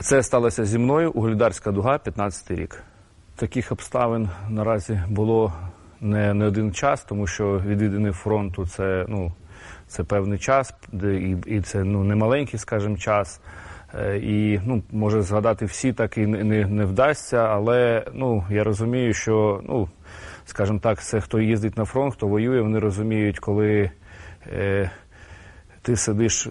Це сталося зі мною, Угледарська дуга, 15-й рік. Таких обставин наразі було не один час, тому що відвідини фронту це певний час, і це немаленький, скажімо, час. І може згадати всі так і не вдасться, але я розумію, що, скажімо так, це хто їздить на фронт, хто воює, вони розуміють, коли ти сидиш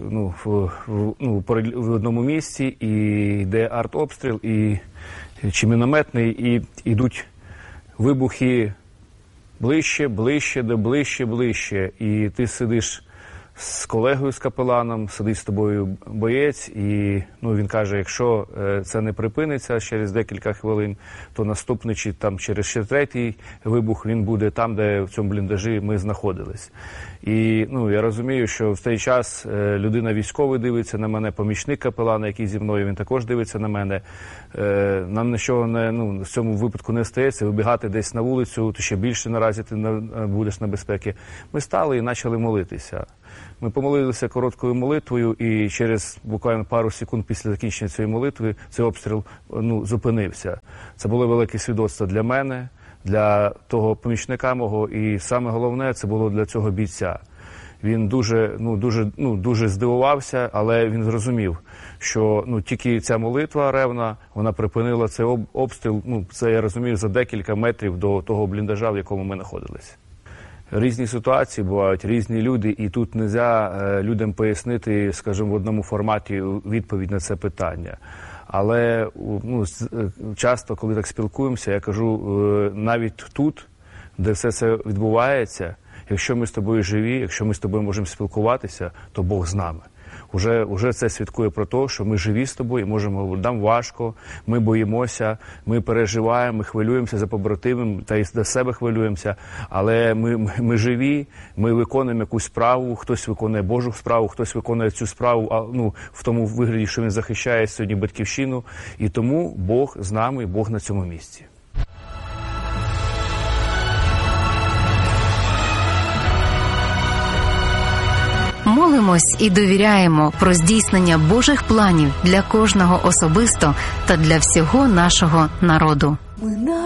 в одному місці і йде артобстріл, чи мінометний, і йдуть вибухи ближче, ближче, і ти сидиш з колегою, з капеланом, сидить з тобою боєць, і він каже, якщо це не припиниться через декілька хвилин, то наступний чи там через третій вибух він буде там, де в цьому бліндажі ми знаходились. І я розумію, що в цей час людина військовий дивиться на мене, помічник капелана, який зі мною, він також дивиться на мене. Нам нічого в цьому випадку не стається, вибігати десь на вулицю, то ще більше наразі ти будеш на безпеці. Ми стали і почали молитися. Ми помолилися короткою молитвою, і через буквально пару секунд після закінчення цієї молитви цей обстріл зупинився. Це було велике свідоцтво для мене, для того помічника мого, і саме головне, це було для цього бійця. Він дуже здивувався, але він зрозумів, що тільки ця молитва ревна, вона припинила цей обстріл, це я розумію, за декілька метрів до того бліндажа, в якому ми знаходилися. Різні ситуації бувають, різні люди, і тут не можна людям пояснити, скажімо, в одному форматі відповідь на це питання. Але часто, коли так спілкуємося, я кажу, навіть тут, де все це відбувається, якщо ми з тобою живі, якщо ми з тобою можемо спілкуватися, то Бог з нами. Уже це свідкує про те, що ми живі з тобою, можемо, нам важко, ми боїмося, ми переживаємо, ми хвилюємося за побратимів, та й за себе хвилюємося, але ми живі, ми виконуємо якусь справу, хтось виконує Божу справу, хтось виконує цю справу в тому вигляді, що він захищає сьогодні батьківщину, і тому Бог з нами, Бог на цьому місці. Молимось і довіряємо про здійснення Божих планів для кожного особисто та для всього нашого народу.